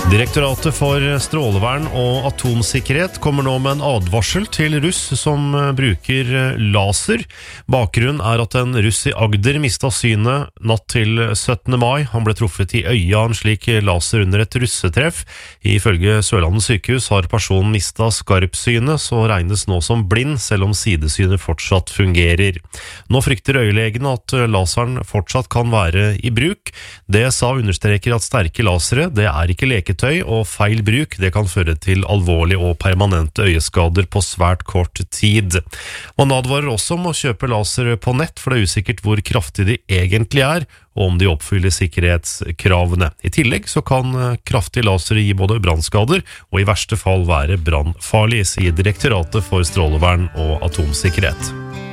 Direktoratet for strålevern og atomsikkerhet kommer nå med en advarsel til russ som bruker laser. Bakgrunnen er at en russ i Agder mistet synet natt til 17. mai. Han ble truffet i øya av en slik laser under et russetreff. Ifølge Sørlandet sykehus har personen mistet skarpsynet, så regnes nå som blind, selv om sidesynet fortsatt fungerer. Nå frykter øyelegene at laseren fortsatt kan være i bruk. DSA understreker at sterke lasere, det er ikke leketøy, og feil bruk det kan føre til alvorlige og permanente øyeskader på svært kort tid. Man advarer også om å kjøpe laser på nett, for det er usikkert hvor kraftig de egentlig er, og om de oppfyller sikkerhetskravene. I tillegg så kan kraftig laser gi både brannskader og i verste fall være brannfarlig, sier Direktoratet for strålevern og atomsikkerhet.